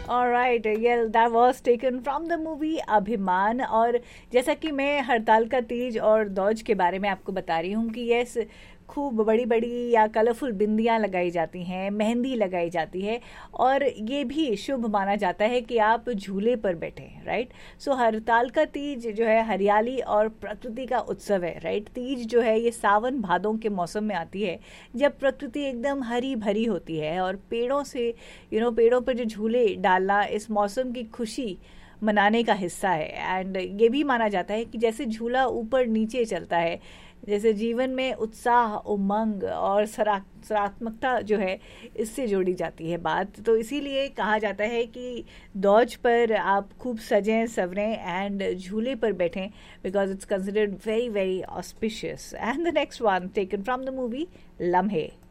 Alright, yeah, that was taken from the movie अभिमान। और जैसा कि मैं हड़ताल का तीज और दौज के बारे में आपको बता रही हूँ कि यस, खूब बड़ी बड़ी या कलरफुल बिंदियाँ लगाई जाती हैं, मेहंदी लगाई जाती है, और ये भी शुभ माना जाता है कि आप झूले पर बैठें, राइट। सो हरताल का तीज जो है हरियाली और प्रकृति का उत्सव है, राइट। तीज जो है ये सावन भादों के मौसम में आती है, जब प्रकृति एकदम हरी भरी होती है, और पेड़ों से पेड़ों पर जो झूले डालना इस मौसम की खुशी मनाने का हिस्सा है। एंड ये भी माना जाता है कि जैसे झूला ऊपर नीचे चलता है, जैसे जीवन में उत्साह, उमंग और सकारात्मकता जो है इससे जोड़ी जाती है बात। तो इसीलिए कहा जाता है कि दौज पर आप खूब सजें संवरें एंड झूले पर बैठें, because it's considered very very auspicious. And the next one taken from the movie लम्हे।